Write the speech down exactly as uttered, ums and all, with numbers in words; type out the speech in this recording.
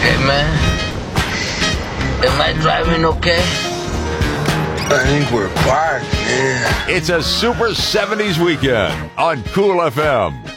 Hey, man. Am I driving okay? I think we're parked, yeah. It's a Super seventies weekend on Cool F M.